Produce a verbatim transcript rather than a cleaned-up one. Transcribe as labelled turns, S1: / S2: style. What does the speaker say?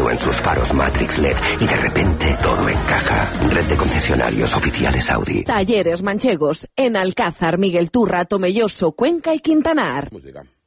S1: todo en sus faros Matrix L E D y de repente todo encaja. Red de concesionarios oficiales Audi.
S2: Talleres manchegos en Alcázar, Miguel Turra, Tomelloso, Cuenca y Quintanar.
S3: Música.